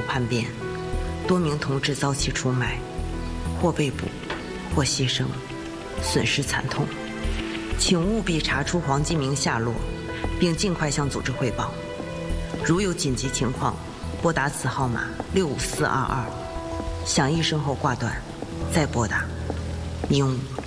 叛变，多名同志遭其出卖，或被捕，或牺牲，损失惨痛。请务必查出黄基明下落，并尽快向组织汇报。如有紧急情况，拨打此号码65422，响一声后挂断，再拨打，应。